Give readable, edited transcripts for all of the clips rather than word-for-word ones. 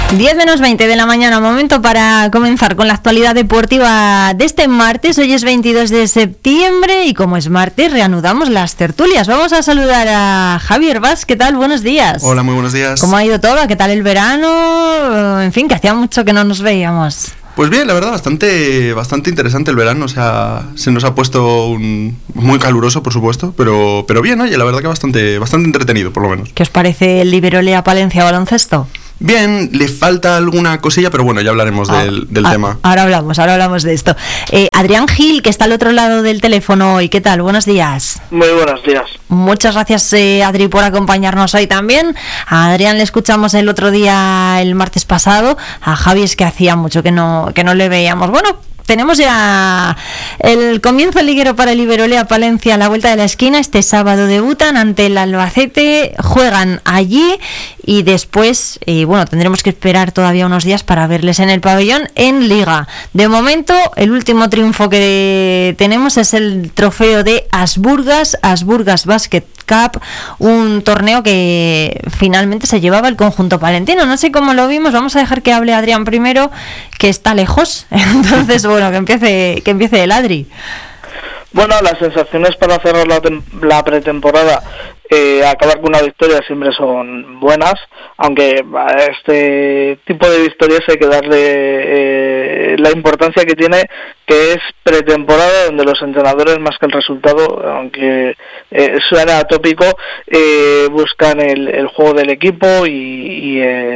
10 menos 20 de la mañana, momento para comenzar con la actualidad deportiva de este martes. Hoy es 22 de septiembre y como es martes reanudamos las tertulias. Vamos a saludar a Javier Vaz. ¿Qué tal? Buenos días. Hola, muy buenos días. ¿Cómo ha ido todo? ¿Qué tal el verano? En fin, que hacía mucho que no nos veíamos. Pues bien, la verdad, bastante interesante el verano. O sea, se nos ha puesto muy caluroso, por supuesto, pero bien, oye, la verdad que bastante entretenido, por lo menos. ¿Qué os parece el Liberolea Palencia baloncesto? Bien, le falta alguna cosilla, pero bueno, ya hablaremos del tema. Ahora hablamos de esto. Adrián Gil, que está al otro lado del teléfono hoy, ¿qué tal? Buenos días. Muy buenos días. Muchas gracias, Adri, por acompañarnos hoy también. A Adrián le escuchamos el otro día, el martes pasado. A Javi es que hacía mucho que no le veíamos. Bueno, tenemos ya el comienzo liguero para el Liberolea Palencia a la vuelta de la esquina. Este sábado debutan ante el Albacete, juegan allí y después, tendremos que esperar todavía unos días para verles en el pabellón en Liga. De momento, el último triunfo que tenemos es el trofeo de Asburgas Basket Cup, un torneo que finalmente se llevaba el conjunto palentino. No sé cómo lo vimos, vamos a dejar que hable Adrián primero, que está lejos. Entonces, bueno, que empiece el Adri. Bueno, las sensaciones para cerrar la pretemporada, acabar con una victoria siempre son buenas, aunque a este tipo de victorias hay que darle la importancia que tiene, que es pretemporada, donde los entrenadores, más que el resultado, aunque suena atópico, buscan el juego del equipo y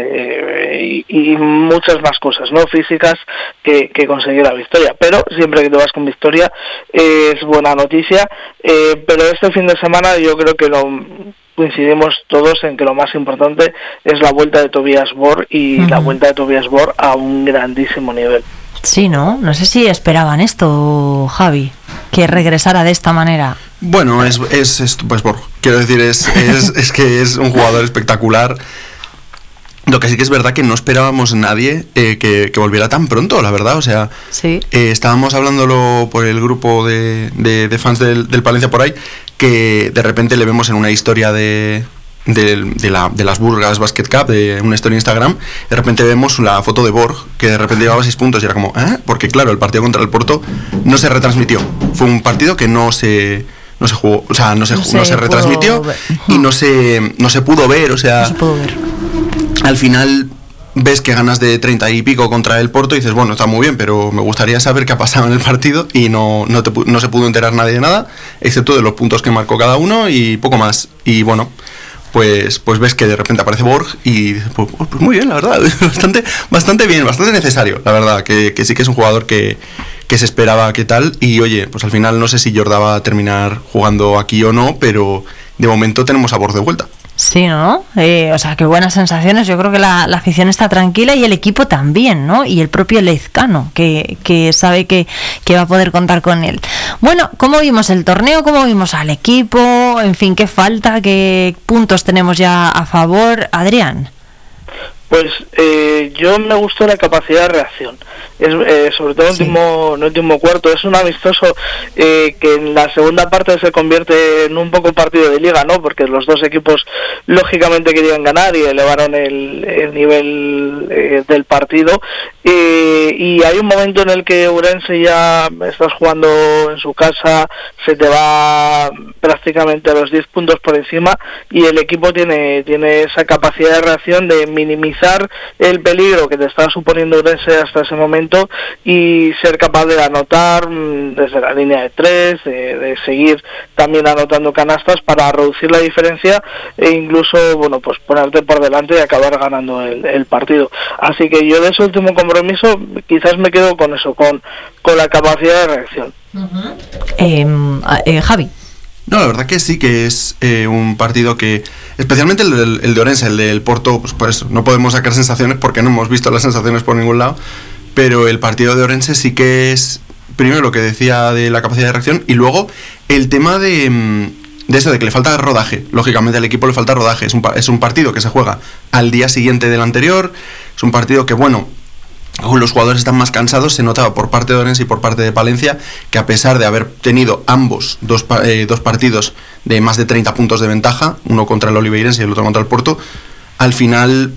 muchas más cosas, ¿no?, físicas, que conseguir la victoria. Pero siempre que te vas con victoria es buena noticia, pero este fin de semana yo creo que coincidimos todos en que lo más importante es la vuelta de Tobias Borg y la vuelta de Tobias Borg a un grandísimo nivel. Sí, ¿no? No sé si esperaban esto, Javi, que regresara de esta manera. Bueno, es pues Borg. Quiero decir, es que es un jugador espectacular. Lo que sí que es verdad que no esperábamos nadie que volviera tan pronto, la verdad. O sea, sí. Estábamos hablándolo por el grupo de fans del Palencia por ahí, que de repente le vemos en una historia de las Burgas Basket Cup, de una historia en Instagram. De repente vemos la foto de Borg, que de repente llevaba 6 puntos y era como, porque claro, el partido contra el Porto no se retransmitió. Fue un partido que no se jugó, o sea, no se retransmitió y no se pudo ver, o sea, no se pudo ver. Al final ves que ganas de 30 y pico contra el Porto y dices, bueno, está muy bien, pero me gustaría saber qué ha pasado en el partido, y no se pudo enterar nadie de nada, excepto de los puntos que marcó cada uno y poco más. Y bueno, pues ves que de repente aparece Borg y pues muy bien, la verdad, bastante bien, bastante necesario, la verdad, que sí que es un jugador que se esperaba que tal, y oye, pues al final no sé si Jorda va a terminar jugando aquí o no, pero de momento tenemos a Borg de vuelta. Sí, ¿no? O sea, qué buenas sensaciones. Yo creo que la afición está tranquila y el equipo también, ¿no? Y el propio Lezcano, que sabe que va a poder contar con él. Bueno, ¿cómo vimos el torneo? ¿Cómo vimos al equipo? En fin, ¿qué falta? ¿Qué puntos tenemos ya a favor? Adrián. Pues yo me gustó la capacidad de reacción. Sobre todo en el último cuarto. Es un amistoso que en la segunda parte se convierte en un poco partido de liga, ¿no? Porque los dos equipos lógicamente querían ganar y elevaron el nivel del partido. Y hay un momento en el que Ourense, ya estás jugando en su casa, se te va prácticamente a los 10 puntos por encima, y el equipo tiene esa capacidad de reacción de minimizar el peligro que te estaba suponiendo Ourense hasta ese momento y ser capaz de anotar desde la línea de 3, de seguir también anotando canastas para reducir la diferencia e incluso, bueno, pues ponerte por delante y acabar ganando el partido. Así que yo de ese último compromiso quizás me quedo con eso, con la capacidad de reacción. Javi. No, la verdad que sí que es un partido que, especialmente el de Ourense, el del Porto, pues por eso no podemos sacar sensaciones porque no hemos visto las sensaciones por ningún lado, pero el partido de Ourense sí que es, primero lo que decía de la capacidad de reacción, y luego el tema de eso, de que le falta rodaje. Lógicamente al equipo le falta rodaje. Es un partido que se juega al día siguiente del anterior, es un partido que, bueno, los jugadores están más cansados. Se notaba por parte de Ourense y por parte de Palencia que, a pesar de haber tenido ambos dos partidos de más de 30 puntos de ventaja, uno contra el Oliveirense y el otro contra el Porto, al final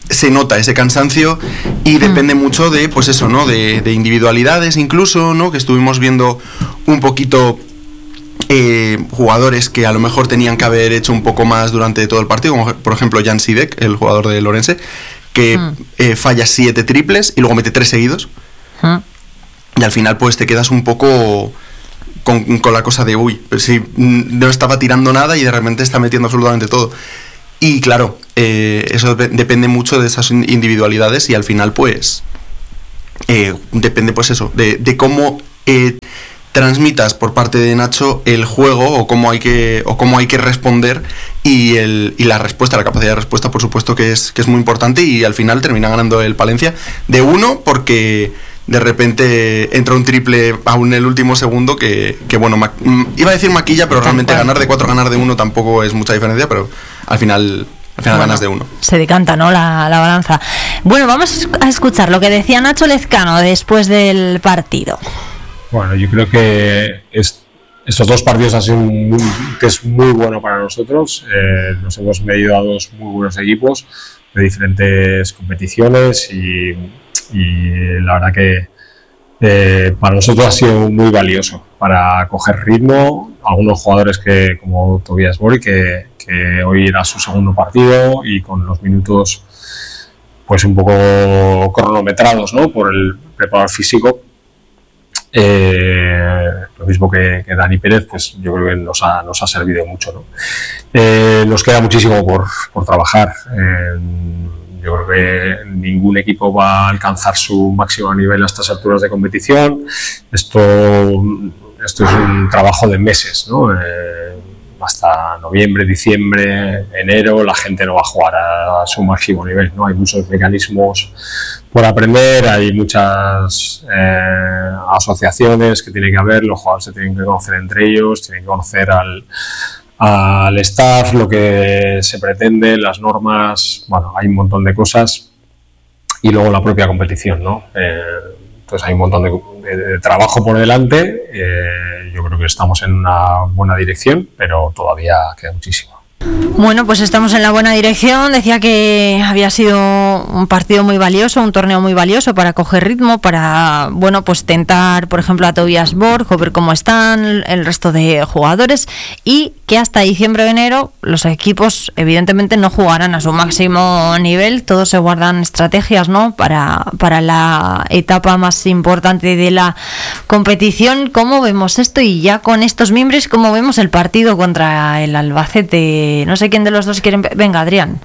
se nota ese cansancio y depende mucho de, pues eso, ¿no? De individualidades incluso, ¿no? Que estuvimos viendo un poquito jugadores que a lo mejor tenían que haber hecho un poco más durante todo el partido, como por ejemplo Jan Sidek, el jugador de Orense, que falla 7 triples y luego mete 3 seguidos. Y al final pues te quedas un poco con la cosa de uy, pero si no estaba tirando nada y de repente está metiendo absolutamente todo. Y claro, eso depende mucho de esas individualidades y al final pues depende pues eso, de cómo transmitas por parte de Nacho el juego o cómo hay que responder y la respuesta, la capacidad de respuesta por supuesto que es muy importante y al final termina ganando el Palencia de 1 porque de repente entra un triple aún en el último segundo que bueno, iba a decir maquilla, pero realmente ganar de 4, ganar de 1 tampoco es mucha diferencia, pero al final ganas de 1. Se decanta, ¿no? La balanza. Bueno, vamos a escuchar lo que decía Nacho Lezcano después del partido. Bueno, yo creo que estos 2 partidos han sido que es muy bueno para nosotros. Nos hemos medido a 2 muy buenos equipos de diferentes competiciones y la verdad que para nosotros ha sido muy valioso para coger ritmo. Algunos jugadores como Tobias Bori, que hoy era su segundo partido y con los minutos pues un poco cronometrados, ¿no? Por el preparador físico. Lo mismo que Dani Pérez, pues yo creo que nos ha servido mucho, ¿no? Nos queda muchísimo por trabajar. Yo creo que ningún equipo va a alcanzar su máximo nivel a estas alturas de competición. Esto es un trabajo de meses, ¿no? Hasta noviembre, diciembre, enero, la gente no va a jugar a su máximo nivel, ¿no? Hay muchos mecanismos por aprender, hay muchas asociaciones que tiene que haber, los jugadores se tienen que conocer entre ellos, tienen que conocer al staff, lo que se pretende, las normas, bueno, hay un montón de cosas y luego la propia competición, ¿no? Entonces hay un montón de trabajo por delante. Yo creo que estamos en una buena dirección, pero todavía queda muchísimo. Bueno, pues estamos en la buena dirección. Decía que había sido un partido muy valioso, un torneo muy valioso para coger ritmo, para, bueno, pues tentar, por ejemplo, a Tobias Borg, ver cómo están el resto de jugadores y que hasta diciembre o enero los equipos evidentemente no jugarán a su máximo nivel. Todos se guardan estrategias, ¿no? Para la etapa más importante de la competición. ¿Cómo vemos esto? Y ya con estos miembros, ¿cómo vemos el partido contra el Albacete? No sé quién de los dos quiere... Venga, Adrián.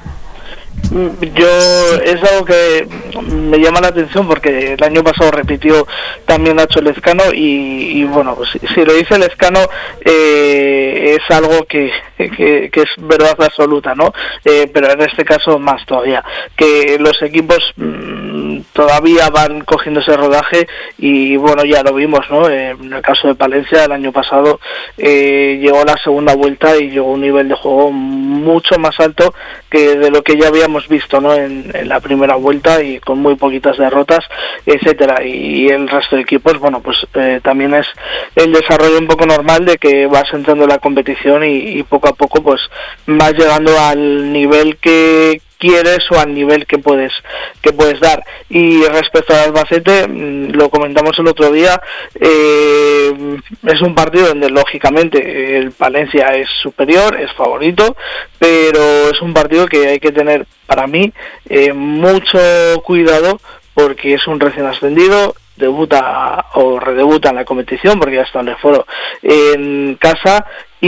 Es algo que me llama la atención porque el año pasado repitió también Nacho Lezcano y bueno, pues si lo dice Lezcano es algo que es verdad absoluta, ¿no? Pero en este caso más todavía, que los equipos todavía van cogiendo ese rodaje y bueno, ya lo vimos, ¿no? En el caso de Palencia el año pasado llegó la segunda vuelta y llegó a un nivel de juego mucho más alto que de lo que ya habíamos visto, ¿no? En la primera vuelta y con muy poquitas derrotas, etcétera, y el resto de equipos, bueno, pues también es el desarrollo un poco normal de que vas entrando en la competición y poco a poco pues vas llegando al nivel que quieres o al nivel que puedes dar. Y respecto al Albacete, lo comentamos el otro día, es un partido donde lógicamente el Palencia es superior, es favorito, pero es un partido que hay que tener, para mí, mucho cuidado porque es un recién ascendido, debuta o redebuta en la competición porque ya está en el foro en casa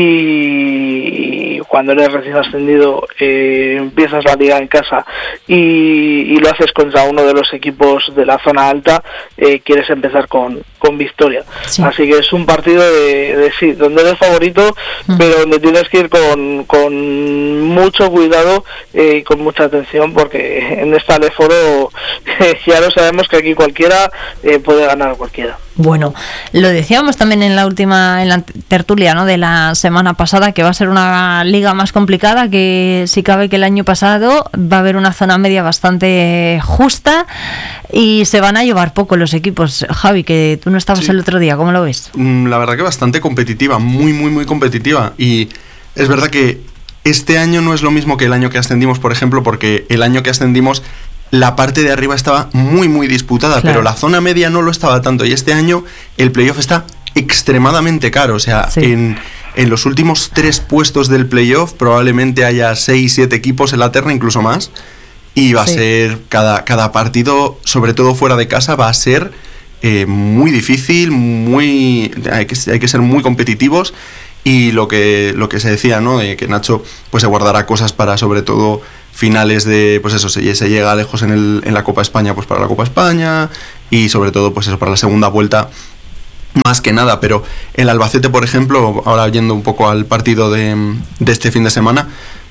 y cuando eres recién ascendido empiezas la liga en casa y lo haces contra uno de los equipos de la zona alta, quieres empezar con victoria. Sí. Así que es un partido de sí, donde eres favorito, pero donde tienes que ir con mucho cuidado y con mucha atención porque en esta Leforo ya lo sabemos que aquí cualquiera puede ganar a cualquiera. Bueno, lo decíamos también en la tertulia, ¿no?, de la semana pasada, que va a ser una liga más complicada, que si cabe que el año pasado va a haber una zona media bastante justa y se van a llevar poco los equipos. Javi, que tú no estabas el otro día, ¿cómo lo ves? La verdad que bastante competitiva, muy competitiva, y es verdad que este año no es lo mismo que el año que ascendimos, por ejemplo, porque el año que ascendimos la parte de arriba estaba muy, muy disputada, claro, pero la zona media no lo estaba tanto. Y este año el playoff está extremadamente caro. O sea, sí, en los últimos 3 puestos del playoff probablemente haya 6, 7 equipos en la terna, incluso más. Y va a ser, cada partido, sobre todo fuera de casa, va a ser muy difícil, hay que ser muy competitivos. Y lo que se decía, ¿no? Que Nacho pues se guardará cosas para, sobre todo, finales de, pues eso, se llega lejos en la Copa España, pues para la Copa España, y sobre todo, pues eso, para la segunda vuelta, más que nada. Pero el Albacete, por ejemplo, ahora yendo un poco al partido de este fin de semana,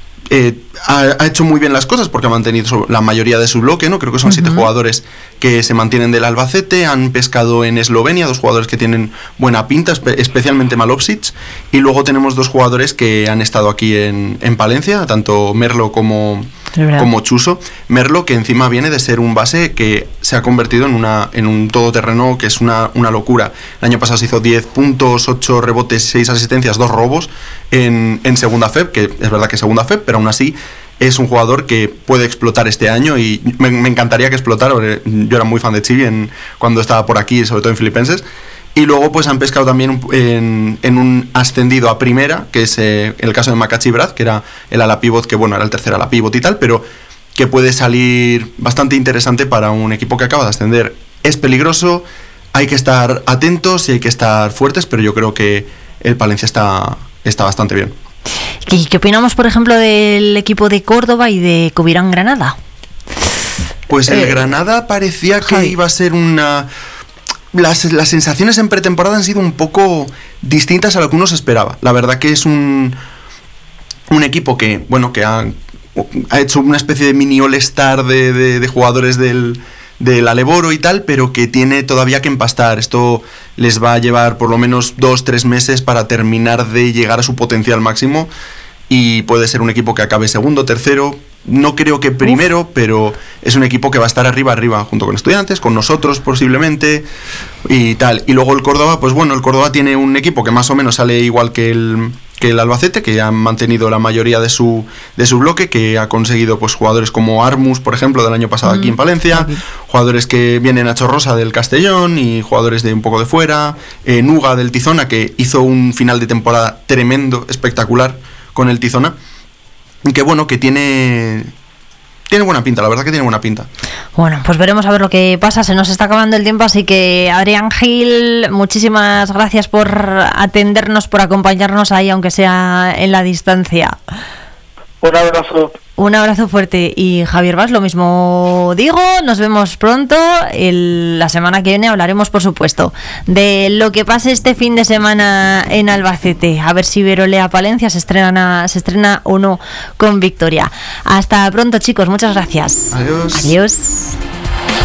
ha hecho muy bien las cosas porque ha mantenido la mayoría de su bloque, ¿no? Creo que son 7 jugadores que se mantienen del Albacete. Han pescado en Eslovenia 2 jugadores que tienen buena pinta, especialmente Malopsic, y luego tenemos 2 jugadores que han estado aquí en Palencia, tanto Merlo como Chuso. Merlo, que encima viene de ser un base que se ha convertido en un todoterreno que es una locura. El año pasado se hizo 10 puntos, 8 rebotes, 6 asistencias, 2 robos en segunda FEB, que es verdad que es segunda FEB, pero aún así es un jugador que puede explotar este año y me encantaría que explotara. Yo era muy fan de Chivi cuando estaba por aquí, sobre todo en Filipenses. Y luego pues han pescado también en un ascendido a primera, que es el caso de Makachi Brad, que era el ala pivot, que bueno, era el tercer ala pivot y tal, pero que puede salir bastante interesante para un equipo que acaba de ascender. Es peligroso, hay que estar atentos y hay que estar fuertes, pero yo creo que el Palencia está bastante bien. ¿Qué opinamos, por ejemplo, del equipo de Córdoba y de Covirán Granada? Pues el Granada parecía que iba a ser una... Las sensaciones en pretemporada han sido un poco distintas a lo que uno se esperaba. La verdad que es un equipo que, bueno, que ha hecho una especie de mini all-star de jugadores del Aleboro y tal, pero que tiene todavía que empastar. Esto les va a llevar por lo menos 2-3 meses para terminar de llegar a su potencial máximo, y puede ser un equipo que acabe segundo, tercero. No creo que primero, pero es un equipo que va a estar arriba, junto con Estudiantes, con nosotros posiblemente y tal. Y luego el Córdoba, pues bueno, el Córdoba tiene un equipo que más o menos sale igual que el Albacete, que han mantenido la mayoría de su bloque, que ha conseguido pues jugadores como Armus, por ejemplo, del año pasado aquí en Palencia, jugadores que vienen a Chorrosa del Castellón y jugadores de un poco de fuera, Nuga del Tizona, que hizo un final de temporada tremendo, espectacular con el Tizona. Que bueno, que tiene buena pinta, la verdad que tiene buena pinta. Bueno, pues veremos a ver lo que pasa. Se nos está acabando el tiempo, así que Adrián Gil, muchísimas gracias por atendernos, por acompañarnos ahí, aunque sea en la distancia. Un abrazo. Un abrazo fuerte. Y Javier Vaz, lo mismo digo, nos vemos pronto. La semana que viene hablaremos, por supuesto, de lo que pase este fin de semana en Albacete. A ver si Verolea Palencia se estrena o no con victoria. Hasta pronto, chicos. Muchas gracias. Adiós. Adiós.